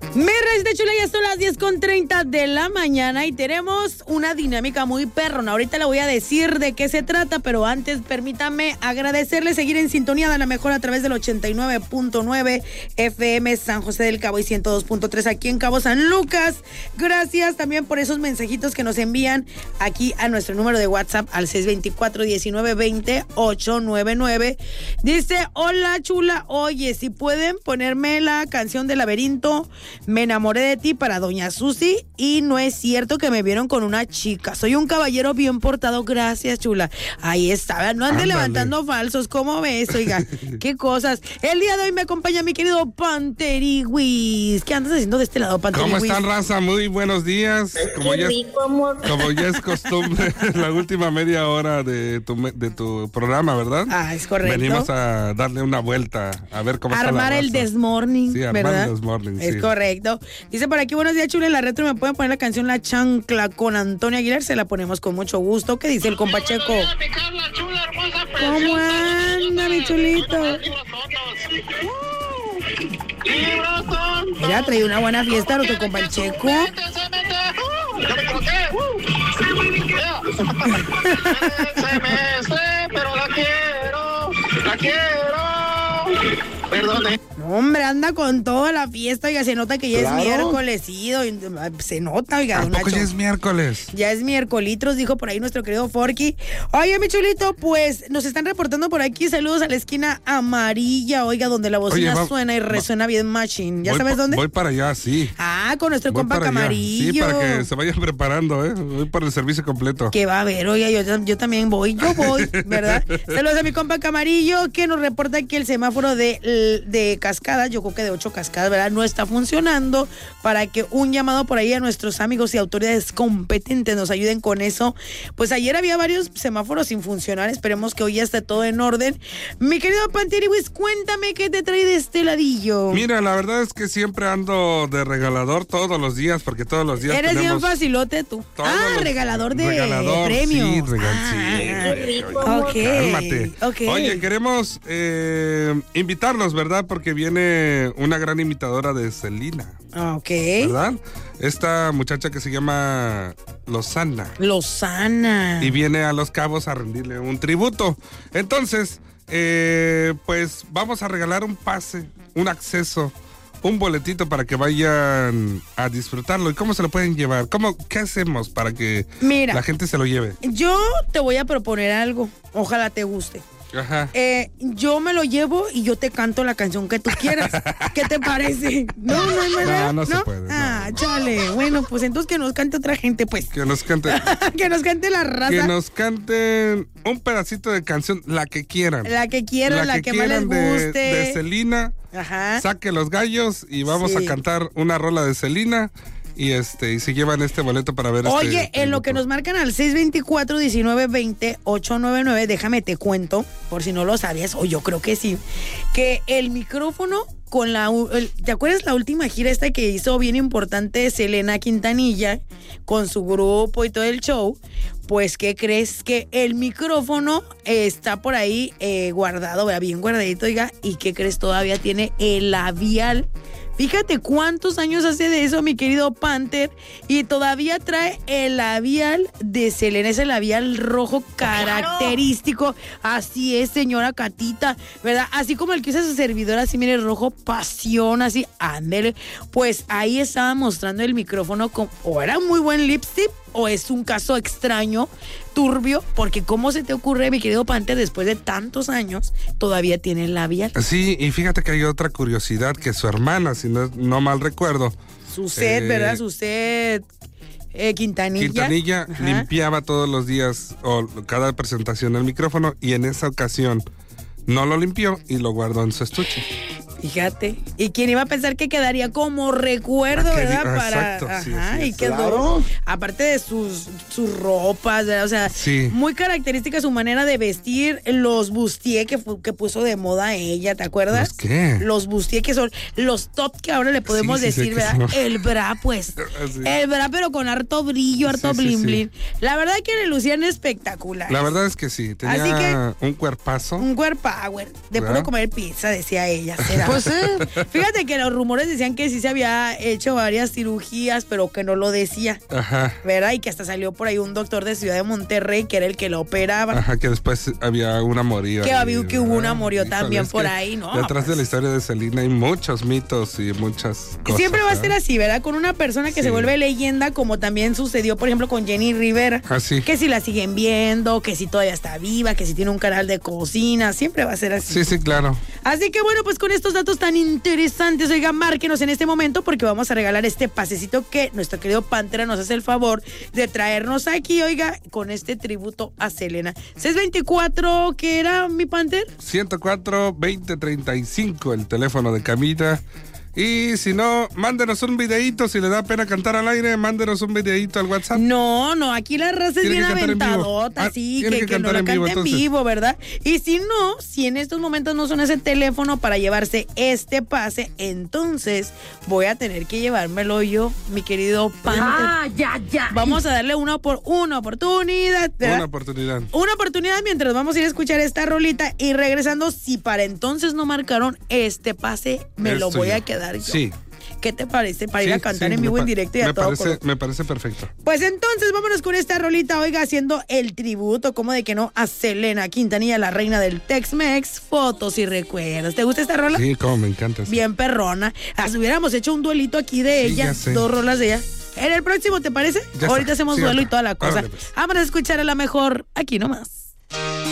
Mi reyes chula, ya son las 10:30 de la mañana y tenemos una dinámica muy perrona. Ahorita le voy a decir de qué se trata, pero antes permítame agradecerle, seguir en sintonía de la mejor a través del 89.9 FM San José del Cabo y 102.3 aquí en Cabo San Lucas. Gracias también por esos mensajitos que nos envían aquí a nuestro número de WhatsApp al 624-1920-899. Dice, hola chula, oye, si pueden ponerme la canción de Laberinto, me enamoré de ti para doña Susi y no es cierto que me vieron con una chica. Soy un caballero bien portado, gracias chula. Ahí está, no ande levantando falsos, ¿cómo ves? Oiga, qué cosas. El día de hoy me acompaña mi querido Panteriwis. ¿Qué andas haciendo de este lado, Panteriwis? ¿Cómo están, raza? Muy buenos días. Como ya es costumbre, la última media hora de tu programa, ¿verdad? Ah, es correcto. Venimos a darle una vuelta, a ver cómo está la raza. Armar el desmorning, sí, ¿verdad? El desmorning, es sí. Correcto. Dice por aquí, buenos días, chula, en la retro me pueden poner la canción La Chancla con Antonio Aguilar, se la ponemos con mucho gusto. ¿Qué dice el compa Checo? ¿Cómo anda, mi chulito? Mira, trae una buena fiesta nuestro compa Checo. Pero la quiero. Perdone. No, hombre, anda con toda la fiesta, oiga, se nota que ya es miércoles, sí, se nota, oiga. ¿A poco ya es miércoles? Ya es miércolitos, dijo por ahí nuestro querido Forky. Oye, mi chulito, pues, nos están reportando por aquí, saludos a la esquina amarilla, oiga, donde la bocina suena y resuena bien machine. ¿Ya sabes dónde? Voy para allá, sí. Ah, con nuestro compa Camarillo. Sí, para que se vayan preparando, Voy por el servicio completo. Que va a haber, oiga, yo también voy, ¿verdad? Saludos a mi compa Camarillo, que nos reporta que el semáforo de cascadas, yo creo que de 8 cascadas, ¿verdad? No está funcionando, para que un llamado por ahí a nuestros amigos y autoridades competentes nos ayuden con eso. Pues ayer había varios semáforos sin funcionar, esperemos que hoy ya esté todo en orden. Mi querido Panteriwis, cuéntame qué te trae de este ladillo. Mira, la verdad es que siempre ando de regalador todos los días, porque todos los días eres bien facilote tú. Regalador de premios. Sí, cálmate. Okay. Oye, queremos invitarlos, ¿verdad? Porque viene una gran imitadora de Selena. Ok. ¿Verdad? Esta muchacha que se llama Lozana. Y viene a Los Cabos a rendirle un tributo. Entonces, pues vamos a regalar un pase, un acceso, un boletito para que vayan a disfrutarlo. ¿Y cómo se lo pueden llevar? ¿Qué hacemos para que la gente se lo lleve? Yo te voy a proponer algo. Ojalá te guste. Ajá. Yo me lo llevo y yo te canto la canción que tú quieras. ¿Qué te parece? No se puede. Chale. Bueno, pues entonces que nos cante otra gente, pues. Que nos cante. Que nos cante la raza. Que nos canten un pedacito de canción, la que quieran. La que más les guste. De Selena. Ajá. Saque los gallos y vamos a cantar una rola de Selena. Y se llevan este boleto para ver. Oye, en lo que nos marcan al 624-1920-899, déjame te cuento, por si no lo sabías, o yo creo que sí, que el micrófono con ¿te acuerdas la última gira esta que hizo bien importante Selena Quintanilla con su grupo y todo el show? Pues, ¿qué crees? Que el micrófono está por ahí guardado, bien guardadito, oiga, y ¿qué crees? Todavía tiene el labial. Fíjate cuántos años hace de eso, mi querido Panther, y todavía trae el labial de Selena, ese labial rojo característico. Así es, señora Catita, ¿verdad? Así como el que usa su servidor, así, mire, rojo pasión, así, ándele. Pues ahí estaba mostrando el micrófono, o era muy buen lipstick, o es un caso extraño, turbio, porque ¿cómo se te ocurre, mi querido Panther, después de tantos años, todavía tiene el labial? Sí, y fíjate que hay otra curiosidad, que su hermana, si no mal recuerdo. ¿Verdad? Quintanilla limpiaba todos los días o cada presentación el micrófono, y en esa ocasión no lo limpió y lo guardó en su estuche. Fíjate, y quién iba a pensar que quedaría como recuerdo, ¿verdad? Exacto, sí, y quedó, claro. Aparte de sus ropas, ¿verdad? O sea, muy característica su manera de vestir, los bustier que puso de moda ella, ¿te acuerdas? ¿Los qué? Los bustier, que son los top que ahora le podemos decir, ¿verdad? El bra, pues. El bra, pero con harto brillo, harto bling bling. La verdad es que le lucían espectacular. La verdad es que sí, tenía un cuerpazo. Un cuerpower, de puro comer pizza, decía ella, será. Pues fíjate que los rumores decían que sí se había hecho varias cirugías, pero que no lo decía. Ajá. ¿Verdad? Y que hasta salió por ahí un doctor de Ciudad de Monterrey que era el que lo operaba. Ajá, que después había un amorío. Que hubo un amorío también por ahí, ¿no? Detrás de la historia de Selena hay muchos mitos y muchas cosas. Siempre va a ser así, ¿verdad? Con una persona que se vuelve leyenda, como también sucedió, por ejemplo, con Jenny Rivera. Así. Que si la siguen viendo, que si todavía está viva, que si tiene un canal de cocina, siempre va a ser así. Sí, claro. Así que bueno, pues con estos datos tan interesantes, oiga, márquenos en este momento porque vamos a regalar este pasecito que nuestro querido Pantera nos hace el favor de traernos aquí, oiga, con este tributo a Selena. 624, ¿qué era, mi Panther? 104-2035, el teléfono de Camila. Y si no, mándenos un videíto. Si le da pena cantar al aire, mándenos un videíto al WhatsApp. No, aquí la raza es bien aventadota, así que no lo cante en vivo, ¿verdad? Y si no, si en estos momentos no son ese teléfono para llevarse este pase, entonces voy a tener que llevármelo yo, mi querido Panther. Ya. Vamos a darle una oportunidad, ¿verdad? Una oportunidad mientras vamos a ir a escuchar esta rolita y regresando, si para entonces no marcaron este pase, me lo voy a quedar yo. Sí. ¿Qué te parece para ir a cantar en vivo, en directo y a todo color? Me parece perfecto. Pues entonces vámonos con esta rolita, oiga, haciendo el tributo, como de que no, a Selena Quintanilla, la reina del Tex-Mex, fotos y recuerdos. ¿Te gusta esta rola? Sí, como me encanta. Sí. Bien perrona. Hubiéramos hecho un duelito aquí de ella, 2 rolas de ella. En el próximo, ¿te parece? Ahorita hacemos duelo y toda la cosa. Vamos a escuchar a la mejor aquí nomás.